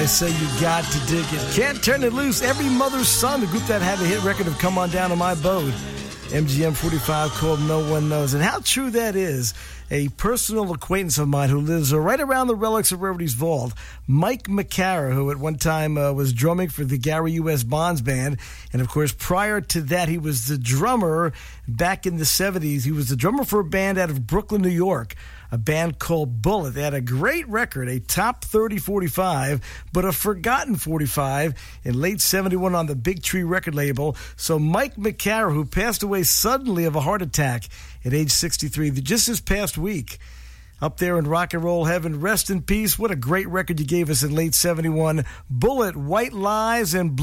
I say you got to dig it. Can't Turn It Loose. Every Mother's Son, the group that had a hit record of Come On Down to My Boat. MGM 45 called No One Knows. And how true that is. A personal acquaintance of mine who lives right around the Relics of Rarity's Vault, Mike McCara, who at one time was drumming for the Gary U.S. Bonds Band. And, of course, prior to that, he was the drummer back in the 70s. He was the drummer for a band out of Brooklyn, New York, a band called Bullet. They had a great record, a top 30 45, but a forgotten 45 in late 71 on the Big Tree record label. So Mike McCara, who passed away suddenly of a heart attack at age 63 just this past week, up there in rock and roll heaven, rest in peace. What a great record you gave us in late 71. Bullet, White Lies, and Blue.